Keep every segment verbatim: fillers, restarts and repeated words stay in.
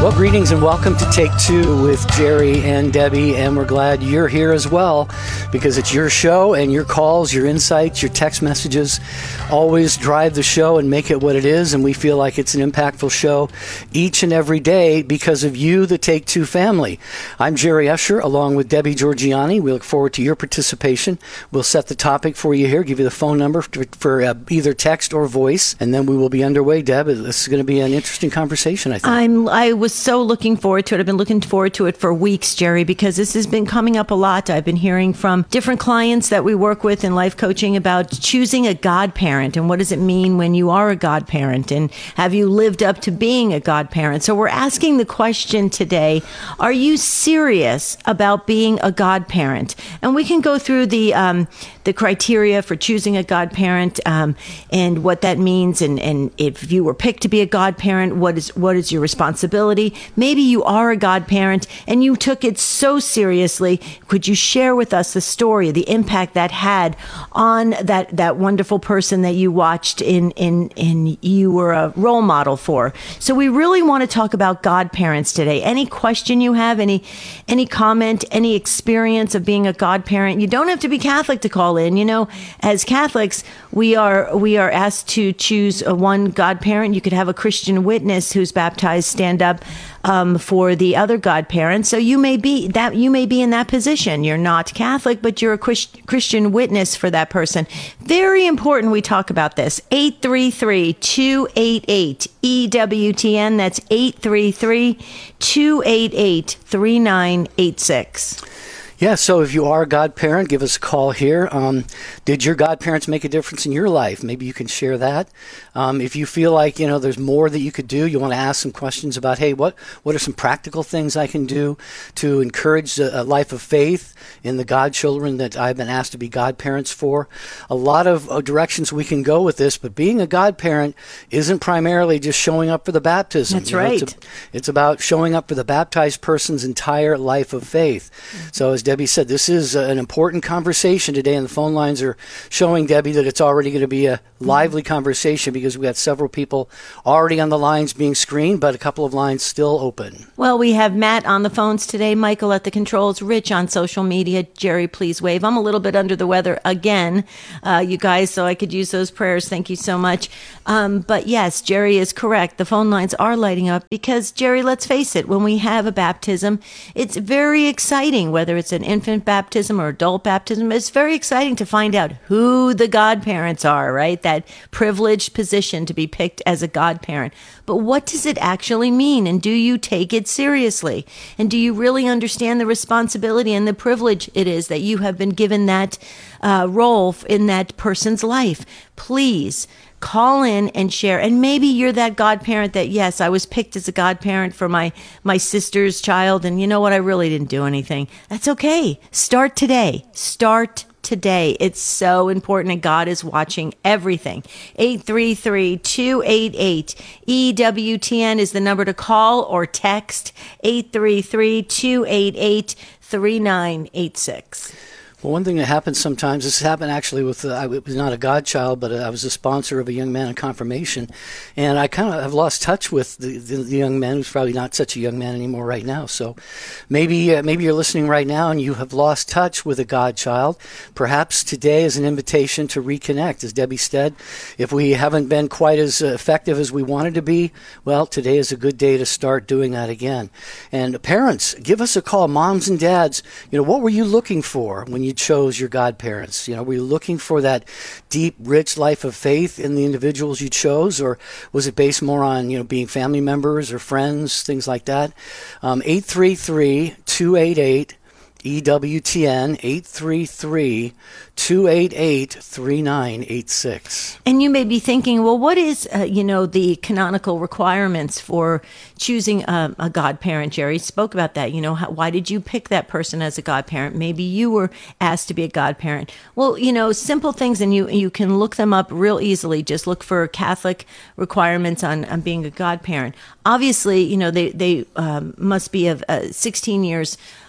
Well, greetings and welcome to Take Two with Jerry and Debbie, and we're glad you're here as well because it's your show, and your calls, your insights, your text messages always drive the show and make it what it is, and we feel like it's an impactful show each and every day because of you, the Take Two family. I'm Jerry Usher along with Debbie Georgiani. We look forward to your participation. We'll set the topic for you here, give you the phone number for, for uh, either text or voice, and then we will be underway. Deb, this is going to be an interesting conversation, I think. I'm, I was so looking forward to it. I've been looking forward to it for weeks, Jerry, because this has been coming up a lot. I've been hearing from different clients that we work with in life coaching about choosing a godparent and what does it mean when you are a godparent, and have you lived up to being a godparent? So we're asking the question today, are you serious about being a godparent? And we can go through the um, the criteria for choosing a godparent um, and what that means, and, and if you were picked to be a godparent, what is what is your responsibility? Maybe you are a godparent and you took it so seriously. Could you share with us the story, the impact that had on that, that wonderful person that you watched in, in, in you were a role model for? So we really want to talk about godparents today. Any question you have, any, any comment, any experience of being a godparent, you don't have to be Catholic to call in. You know, as Catholics, we are, we are asked to choose a one godparent. You could have a Christian witness who's baptized stand up Um, for the other godparents. So you may be that you may be in that position. You're not Catholic, but you're a Christ, Christian witness for that person. Very important we talk about this. eight three three, two eight eight, E W T N. That's eight three three, two eight eight, three nine eight six. Yeah, so if you are a godparent, give us a call here. Um, did your godparents make a difference in your life? Maybe you can share that. Um, if you feel like, you know, there's more that you could do, you want to ask some questions about, hey, what, what are some practical things I can do to encourage a, a life of faith in the godchildren that I've been asked to be godparents for? A lot of uh, directions we can go with this, but being a godparent isn't primarily just showing up for the baptism. That's you know, right. It's, a, it's about showing up for the baptized person's entire life of faith. Mm-hmm. So as Debbie said, this is an important conversation today, and the phone lines are showing, Debbie, that it's already going to be a lively conversation because we got several people already on the lines being screened, but a couple of lines still open. Well, we have Matt on the phones today, Michael at the controls, Rich on social media. Jerry, please wave. I'm a little bit under the weather again, uh, you guys, so I could use those prayers. Thank you so much. Um, but yes, Jerry is correct. The phone lines are lighting up because, Jerry, let's face it, when we have a baptism, it's very exciting, whether it's an infant baptism or adult baptism. It's very exciting to find out who the godparents are, right? That privileged position to be picked as a godparent. But what does it actually mean? And do you take it seriously? And do you really understand the responsibility and the privilege it is that you have been given that uh, role in that person's life? Please call in and share. And maybe you're that godparent that, yes, I was picked as a godparent for my, my sister's child. And you know what? I really didn't do anything. That's okay. Start today. Start today. It's so important, and God is watching everything. eight three three, two eight eight, E W T N is the number to call or text. eight three three, two eight eight, three nine eight six. Well, one thing that happens sometimes, this happened actually with, uh, I was not a godchild, but I was a sponsor of a young man in confirmation, and I kind of have lost touch with the, the, the young man who's probably not such a young man anymore right now. So maybe uh, maybe you're listening right now and you have lost touch with a godchild. Perhaps today is an invitation to reconnect. As Debbie said, if we haven't been quite as effective as we wanted to be, well, today is a good day to start doing that again. And parents, give us a call. Moms and dads, you know, what were you looking for when you you chose your godparents? You know, were you looking for that deep, rich life of faith in the individuals you chose, or was it based more on, you know, being family members or friends, things like that? Um, eight three three, two eight eight, E W T N, eight three three, two eight eight, three nine eight six. And you may be thinking, well, what is, uh, you know, the canonical requirements for choosing a, a godparent? Jerry spoke about that. You know, how, why did you pick that person as a godparent? Maybe you were asked to be a godparent. Well, you know, simple things, and you you can look them up real easily. Just look for Catholic requirements on, on being a godparent. Obviously, you know, they, they um, must be of uh, sixteen years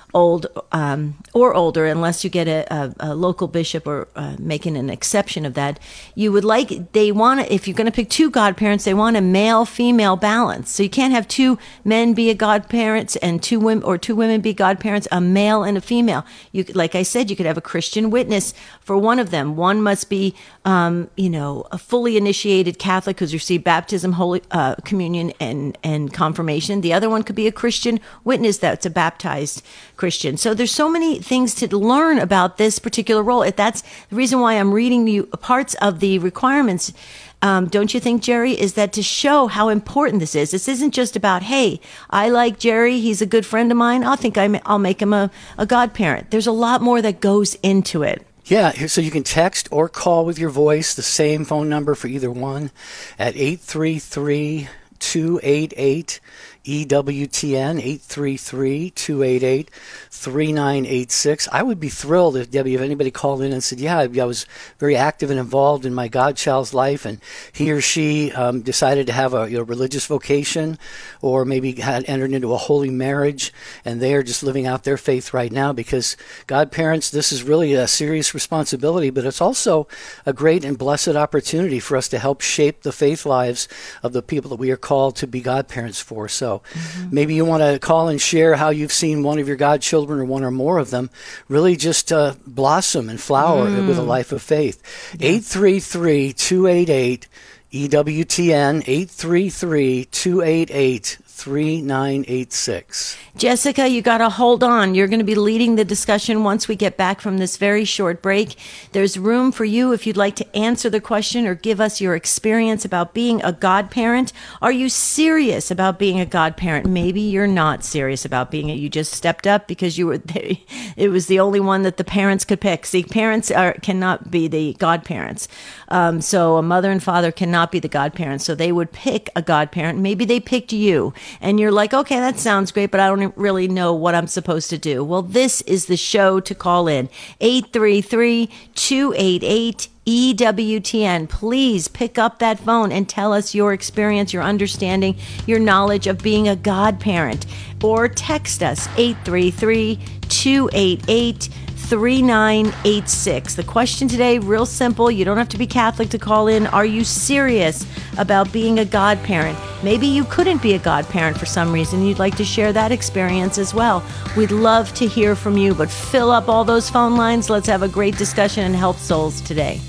old um, or older, unless you get a, a, a local bishop or uh, making an exception of that, you would like, they want to, if you're going to pick two godparents, they want a male-female balance. So you can't have two men be a godparents and two women, or two women be godparents, a male and a female. You could, like I said, you could have a Christian witness for one of them. One must be, um, you know, a fully initiated Catholic who's received baptism, Holy uh, Communion, and, and confirmation. The other one could be a Christian witness that's a baptized Christian. So there's so many things to learn about this particular role. If that's the reason why I'm reading you parts of the requirements. Um, don't you think, Jerry, is that to show how important this is? This isn't just about, hey, I like Jerry, he's a good friend of mine, I think I'm, I'll make him a, a godparent. There's a lot more that goes into it. Yeah, so you can text or call with your voice, the same phone number for either one, at eight three three, two eight eight, E W T N, eight three three, two eight eight, three nine eight six. I would be thrilled if, Debbie, if anybody called in and said, yeah, I was very active and involved in my godchild's life, and he or she um, decided to have a, a religious vocation, or maybe had entered into a holy marriage, and they are just living out their faith right now. Because godparents, this is really a serious responsibility, but it's also a great and blessed opportunity for us to help shape the faith lives of the people that we are called to be godparents for. So mm-hmm. maybe you want to call and share how you've seen one of your godchildren, or one or more of them, really just uh, blossom and flower mm. with a life of faith. Yeah. eight three three, two eight eight, E W T N, eight three three, two eight eight, three nine eight six. Jessica, you got to hold on. You're going to be leading the discussion once we get back from this very short break. There's room for you if you'd like to answer the question or give us your experience about being a godparent. Are you serious about being a godparent? Maybe you're not serious about being it. You just stepped up because you were there. It was the only one that the parents could pick. See, parents are cannot be the godparents. Um, so a mother and father cannot be the godparents. So they would pick a godparent. Maybe they picked you. And you're like, okay, that sounds great, but I don't really know what I'm supposed to do. Well, this is the show to call in. eight three three, two eight eight, E W T N. Please pick up that phone and tell us your experience, your understanding, your knowledge of being a godparent. Or text us, eight three three, two eight eight, three nine eight six. The question today, real simple. You don't have to be Catholic to call in. Are you serious about being a godparent? Maybe you couldn't be a godparent for some reason. You'd like to share that experience as well. We'd love to hear from you, but fill up all those phone lines. Let's have a great discussion and help souls today.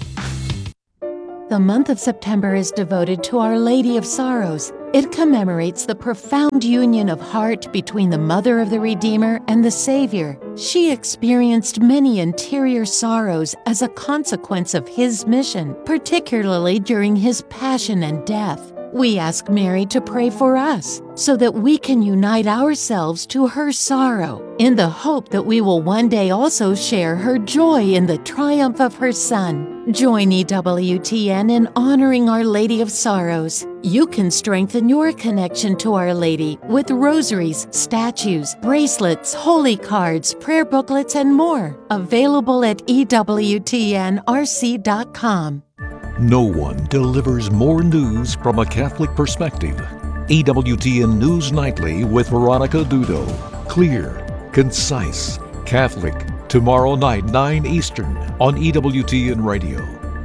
The month of September is devoted to Our Lady of Sorrows. It commemorates the profound union of heart between the Mother of the Redeemer and the Savior. She experienced many interior sorrows as a consequence of His mission, particularly during His passion and death. We ask Mary to pray for us so that we can unite ourselves to her sorrow in the hope that we will one day also share her joy in the triumph of her Son. Join E W T N in honoring Our Lady of Sorrows. You can strengthen your connection to Our Lady with rosaries, statues, bracelets, holy cards, prayer booklets, and more. Available at E W T N R C dot com. No one delivers more news from a Catholic perspective. E W T N News Nightly with Veronica Dudo. Clear, concise, Catholic. Tomorrow night, nine Eastern on E W T N Radio.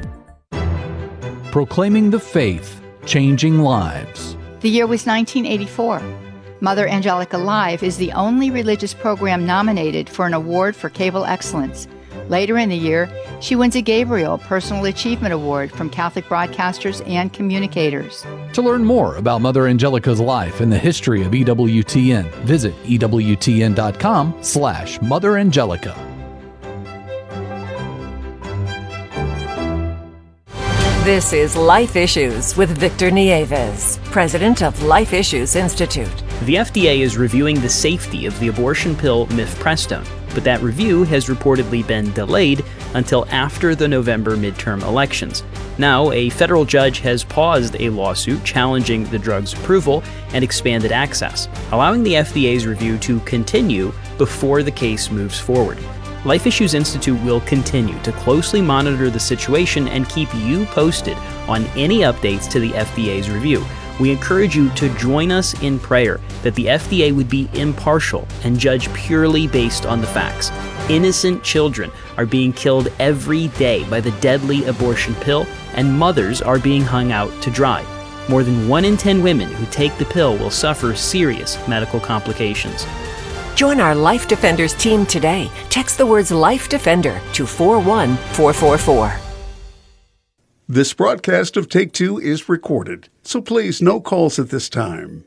Proclaiming the faith, changing lives. The year was nineteen eighty-four. Mother Angelica Live is the only religious program nominated for an award for cable excellence. Later in the year, she wins a Gabriel Personal Achievement Award from Catholic broadcasters and communicators. To learn more about Mother Angelica's life and the history of E W T N, visit E W T N dot com slash Mother Angelica. This is Life Issues with Victor Nieves, president of Life Issues Institute. The F D A is reviewing the safety of the abortion pill mifepristone, but that review has reportedly been delayed until after the November midterm elections. Now, a federal judge has paused a lawsuit challenging the drug's approval and expanded access, allowing the F D A's review to continue before the case moves forward. Life Issues Institute will continue to closely monitor the situation and keep you posted on any updates to the F D A's review. We encourage you to join us in prayer that the F D A would be impartial and judge purely based on the facts. Innocent children are being killed every day by the deadly abortion pill, and mothers are being hung out to dry. More than one in ten women who take the pill will suffer serious medical complications. Join our Life Defenders team today. Text the words Life Defender to four one four four four. This broadcast of Take Two is recorded, so please no calls at this time.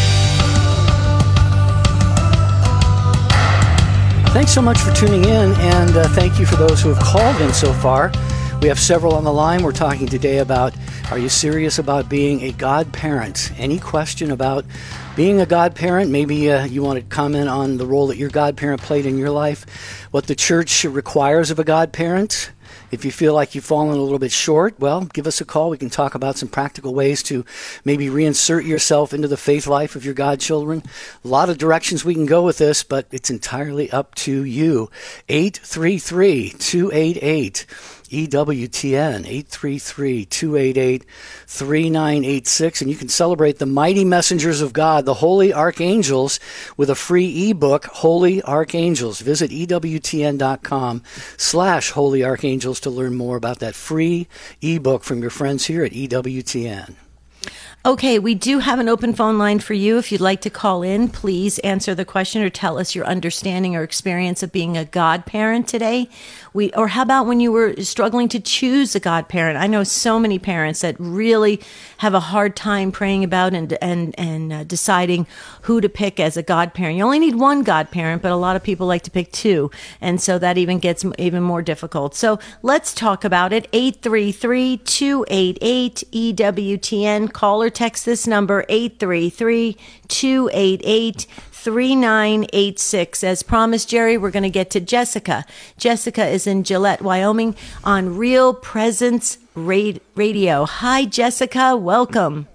Thanks so much for tuning in, and uh, thank you for those who have called in so far. We have several on the line. We're talking today about, are you serious about being a godparent? Any question about being a godparent? Maybe uh, you want to comment on the role that your godparent played in your life, what the church requires of a godparent. If you feel like you've fallen a little bit short, well, give us a call. We can talk about some practical ways to maybe reinsert yourself into the faith life of your godchildren. A lot of directions we can go with this, but it's entirely up to you. eight three three, two eight eight, E W T N, eight three three, two eight eight, three nine eight six. And you can celebrate the mighty messengers of God, the Holy Archangels, with a free ebook, Holy Archangels. Visit E W T N dot com slash Holy Archangels to learn more about that free ebook from your friends here at E W T N. Okay, we do have an open phone line for you. If you'd like to call in, please answer the question or tell us your understanding or experience of being a godparent today. We, or how about when you were struggling to choose a godparent? I know so many parents that really have a hard time praying about and and and uh, deciding who to pick as a godparent. You only need one godparent, but a lot of people like to pick two, and so that even gets even more difficult. So let's talk about it. eight three three, two eight eight, E W T N. Call or text this number, eight three three, two eight eight, three nine eight six. As promised, Jerry, we're going to get to Jessica. Jessica is in Gillette, Wyoming on Real Presence Radio. Hi, Jessica. Welcome.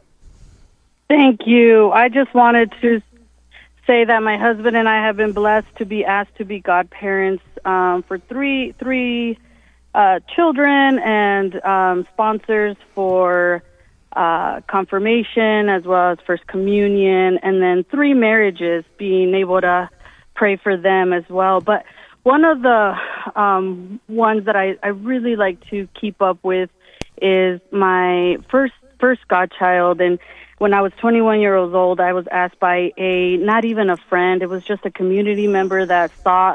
Thank you. I just wanted to say that my husband and I have been blessed to be asked to be godparents um, for three three uh, children and um, sponsors for Uh, confirmation as well as First Communion, and then three marriages, being able to pray for them as well. But one of the um, ones that I, I really like to keep up with is my first first godchild. And when I was twenty-one years old, I was asked by a, not even a friend, it was just a community member that saw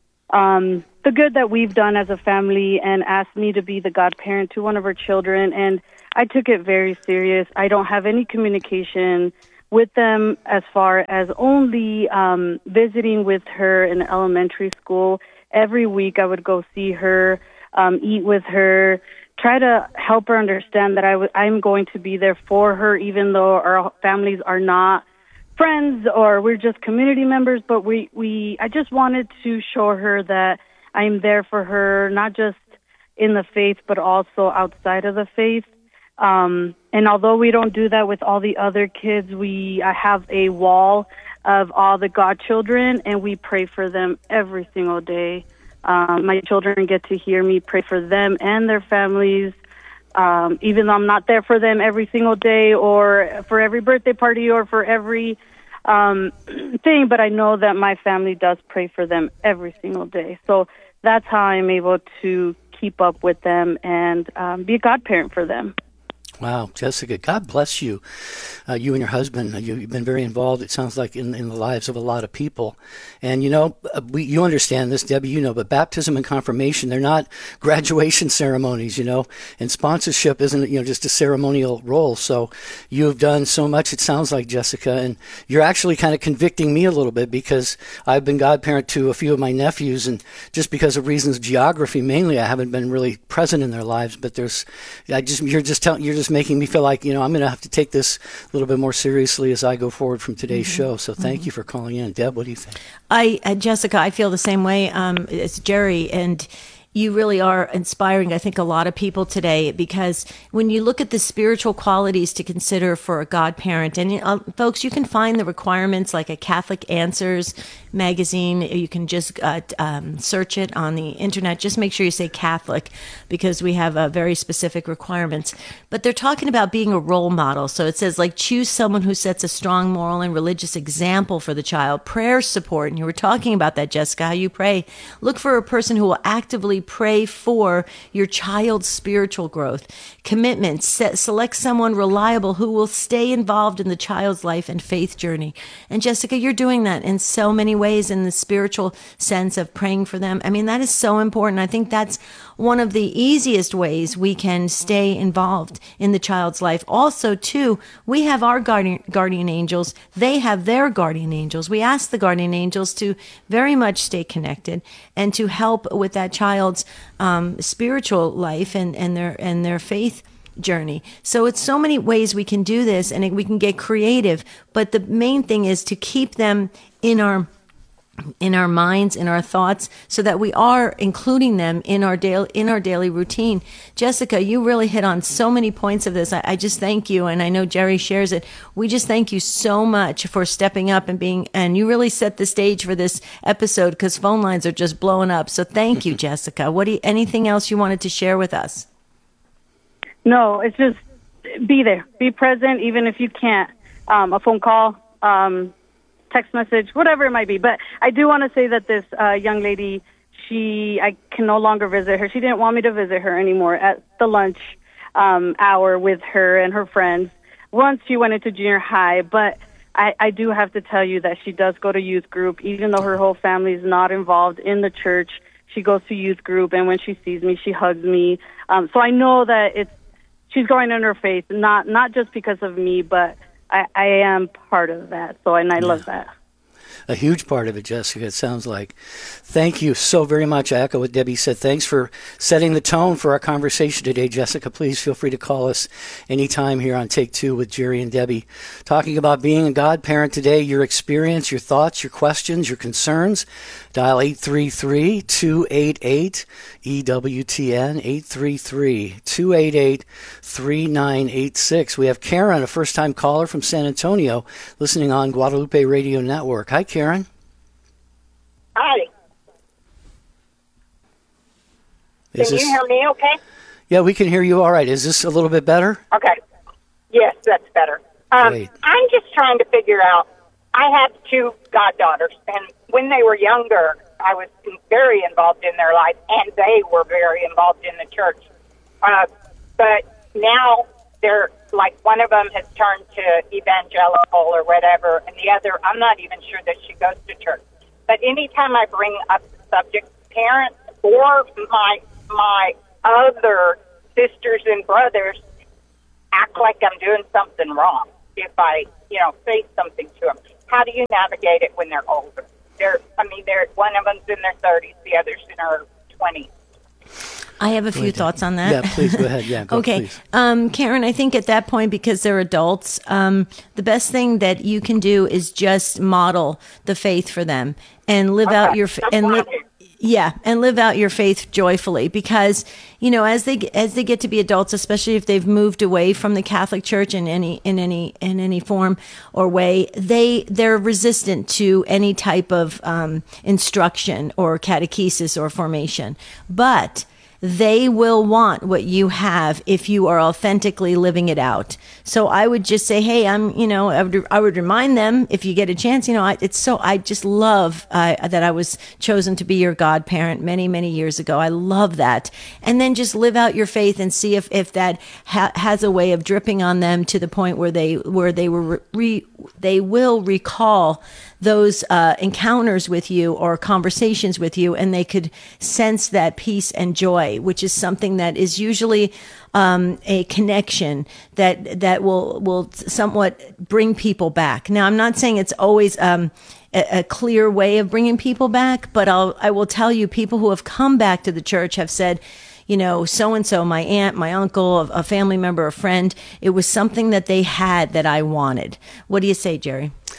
um, the good that we've done as a family and asked me to be the godparent to one of her children. And I took it very serious. I don't have any communication with them as far as only um, visiting with her in elementary school. Every week I would go see her, um, eat with her, try to help her understand that I w- I'm going to be there for her, even though our families are not friends or we're just community members. But we, we I just wanted to show her that I'm there for her, not just in the faith, but also outside of the faith. Um, and although we don't do that with all the other kids, we I have a wall of all the godchildren, and we pray for them every single day. Um, my children get to hear me pray for them and their families, um, even though I'm not there for them every single day or for every birthday party or for every um, thing, but I know that my family does pray for them every single day. So that's how I'm able to keep up with them and um, be a godparent for them. Wow, Jessica, God bless you. Uh, you and your husband, uh, you, you've been very involved, it sounds like, in, in the lives of a lot of people. And, you know, uh, we, you understand this, Debbie, you know, but baptism and confirmation, they're not graduation ceremonies, you know, and sponsorship isn't, you know, just a ceremonial role. So you have done so much, it sounds like, Jessica, and you're actually kind of convicting me a little bit because I've been godparent to a few of my nephews, and just because of reasons of geography, mainly, I haven't been really present in their lives, but there's, I just, you're just telling, you're just making me feel like, you know, I'm going to have to take this a little bit more seriously as I go forward from today's mm-hmm. show. So thank mm-hmm. you for calling in. Deb, what do you think? I, uh, Jessica, I feel the same way um, as Jerry. And you really are inspiring, I think, a lot of people today, because when you look at the spiritual qualities to consider for a godparent, and uh, folks, you can find the requirements like a Catholic Answers magazine. You can just uh, um, search it on the internet. Just make sure you say Catholic, because we have uh, very specific requirements. But they're talking about being a role model. So it says, like, choose someone who sets a strong moral and religious example for the child. Prayer support, and you were talking about that, Jessica, how you pray. Look for a person who will actively pray for your child's spiritual growth. Commitment, set, select someone reliable who will stay involved in the child's life and faith journey. And Jessica, you're doing that in so many ways, in the spiritual sense of praying for them. I mean, that is so important. I think that's one of the easiest ways we can stay involved in the child's life. Also, too, we have our guardian, guardian angels. They have their guardian angels. We ask the guardian angels to very much stay connected and to help with that child's um, spiritual life and, and their and their faith journey. So it's so many ways we can do this, and we can get creative. But the main thing is to keep them in our in our minds, in our thoughts, so that we are including them in our daily in our daily routine. Jessica, you really hit on so many points of this. I, I just thank you, and I know Jerry shares it. We just thank you so much for stepping up and being, and you really set the stage for this episode, because phone lines are just blowing up. So thank you, Jessica. What do you, anything else you wanted to share with us? No, it's just be there, be present, even if you can't. Um, a phone call, um, text message, whatever it might be. But I do want to say that this uh, young lady, she, I can no longer visit her. She didn't want me to visit her anymore at the lunch um, hour with her and her friends. Once she went into junior high, but I, I do have to tell you that she does go to youth group, even though her whole family is not involved in the church. She goes to youth group, and when she sees me, she hugs me. Um, so I know that it's she's growing in her faith, not not just because of me, but I, I am part of that, so and I yeah. love that. A huge part of it, Jessica, it sounds like. Thank you so very much. I echo what Debbie said. Thanks for setting the tone for our conversation today, Jessica. Please feel free to call us anytime here on Take Two with Jerry and Debbie. Talking about being a godparent today, your experience, your thoughts, your questions, your concerns. Dial eight three three, two eight eight, E W T N, eight three three, two eight eight, three nine eight six. We have Karen, a first-time caller from San Antonio, listening on Guadalupe Radio Network. Hi, Karen. Hi. Is can this, you hear me okay? Yeah, we can hear you all right. Is this a little bit better? Okay. Yes, that's better. Um, Great. I'm just trying to figure out, I have two goddaughters, and when they were younger, I was very involved in their life, and they were very involved in the church. Uh, but now they're, like, one of them has turned to evangelical or whatever, and the other, I'm not even sure that she goes to church. But anytime I bring up the subject, parents or my my other sisters and brothers act like I'm doing something wrong if I, you know, say something to them. How do you navigate it when they're older? They're, I mean, they're one of them's in their thirties, the other's in her twenties. I have a few thoughts on that. Yeah, please go ahead. Yeah, go, okay. Um, Karen, I think at that point, because they're adults, um, the best thing that you can do is just model the faith for them and live Okay. out your fa- and live. Yeah, and live out your faith joyfully, because, you know, as they as they get to be adults, especially if they've moved away from the Catholic Church in any in any in any form or way, they they're resistant to any type of um, instruction or catechesis or formation. But they will want what you have if you are authentically living it out. So I would just say, hey, I'm, you know, I would, I would remind them if you get a chance, you know, I, it's so, I just love uh, that I was chosen to be your godparent many, many years ago. I love that. And then just live out your faith and see if, if that ha- has a way of dripping on them to the point where they, where they were, re- they will recall those uh, encounters with you or conversations with you, and they could sense that peace and joy, which is something that is usually um, a connection that that will will somewhat bring people back. Now, I'm not saying it's always um, a, a clear way of bringing people back, but I'll I will tell you, people who have come back to the church have said, you know, so-and-so, my aunt, my uncle, a family member, a friend, it was something that they had that I wanted. What do you say, Jerry?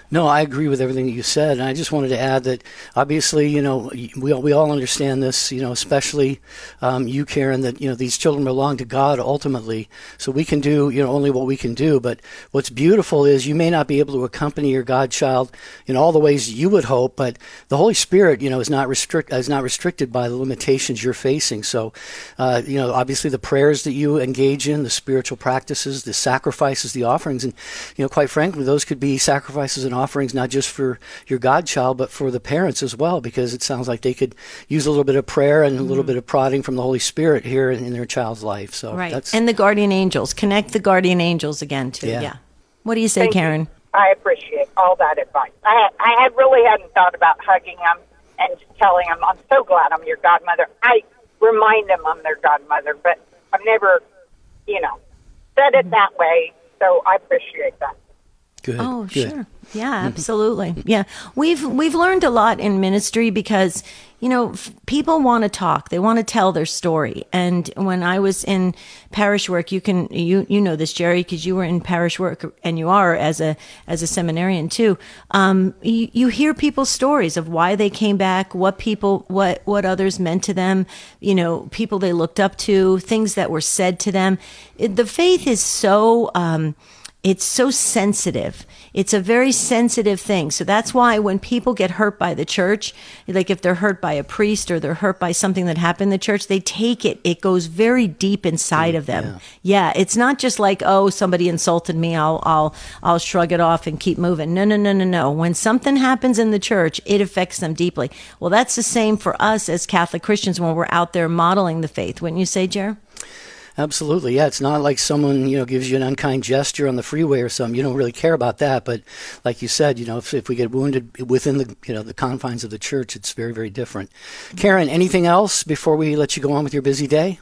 No, I agree with everything that you said, and I just wanted to add that obviously, you know, we all, we all understand this, you know, especially um, you, Karen, that, you know, these children belong to God ultimately, so we can do, you know, only what we can do. But what's beautiful is you may not be able to accompany your godchild in all the ways you would hope, but the Holy Spirit, you know, is not restrict is not restricted by the limitations you're facing. So, uh, you know, obviously the prayers that you engage in, the spiritual practices, the sacrifices, the offerings, and, you know, quite frankly, those could be sacrifices and offerings not just for your godchild, but for the parents as well, because it sounds like they could use a little bit of prayer and a little mm-hmm. bit of prodding from the Holy Spirit here in, in their child's life. So right. that's and the guardian angels. Connect the guardian angels again, too. Yeah. yeah. What do you say, Thank Karen? You. I appreciate all that advice. I, I had really hadn't thought about hugging them and just telling them, I'm so glad I'm your godmother. I remind them I'm their godmother, but I've never, you know, said it that way, so I appreciate that. Good. Oh, Good. sure. Yeah, absolutely. Yeah. We've we've learned a lot in ministry because, you know, f- people want to talk. They want to tell their story. And when I was in parish work, you can you you know this, Jerry, because you were in parish work and you are as a as a seminarian too. Um, you, you hear people's stories of why they came back, what people what what others meant to them, you know, people they looked up to, things that were said to them. It, the faith is so um It's so sensitive. It's a very sensitive thing. So that's why when people get hurt by the church, like if they're hurt by a priest or they're hurt by something that happened in the church, they take it. It goes very deep inside of them. Yeah. yeah, it's not just like, oh, somebody insulted me, I'll I'll I'll shrug it off and keep moving. No, no, no, no, no. When something happens in the church, it affects them deeply. Well, that's the same for us as Catholic Christians when we're out there modeling the faith. Wouldn't you say, Jer? Absolutely, yeah. It's not like someone, you know, gives you an unkind gesture on the freeway or something. You don't really care about that. But like you said, you know, if, if we get wounded within the, you know, the confines of the church, it's very, very different. Karen, anything else before we let you go on with your busy day?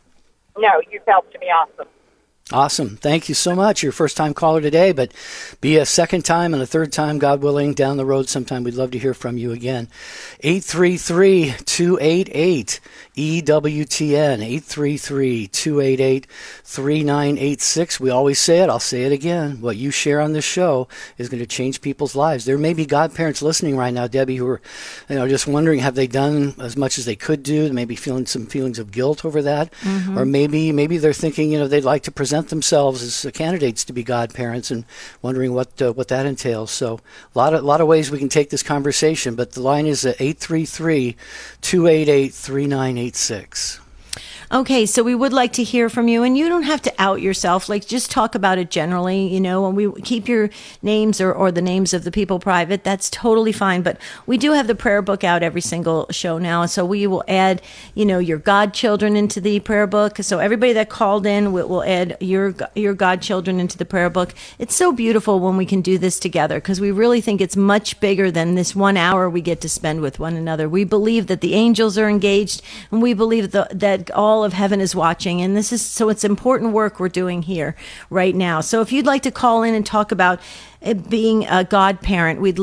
No, you've helped me awesome. Awesome. Thank you so much. You're a first-time caller today, but be a second time and a third time, God willing, down the road sometime. We'd love to hear from you again. eight three three, two eight eight, E W T N, eight three three, two eight eight, three nine eight six. We always say it. I'll say it again. What you share on this show is going to change people's lives. There may be godparents listening right now, Debbie, who are, you know, just wondering, have they done as much as they could do? Maybe feeling some feelings of guilt over that. Mm-hmm. Or maybe maybe they're thinking, you know, they'd like to present themselves as candidates to be godparents and wondering what uh, what that entails. So a lot of, lot of ways we can take this conversation, but the line is at eight three three, two eight eight, three nine eight six. Okay, so we would like to hear from you, and you don't have to out yourself. Like, just talk about it generally, you know, and we keep your names or, or the names of the people private. That's totally fine. But we do have the prayer book out every single show now. So we will add, you know, your godchildren into the prayer book. So everybody that called in, we'll, we'll add your your godchildren into the prayer book. It's so beautiful when we can do this together because we really think it's much bigger than this one hour we get to spend with one another. We believe that the angels are engaged, and we believe the, that all of heaven is watching, and this is so it's important work we're doing here right now. So if you'd like to call in and talk about being a godparent, we'd